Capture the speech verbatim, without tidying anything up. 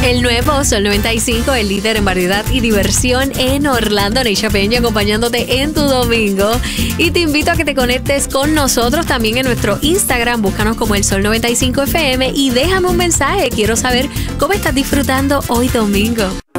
El nuevo Sol noventa y cinco, el líder en variedad y diversión en Orlando. Neisha Peña acompañándote en tu domingo. Y te invito a que te conectes con nosotros también en nuestro Instagram. Búscanos como el Sol noventa y cinco F M y déjame un mensaje. Quiero saber cómo estás disfrutando hoy domingo.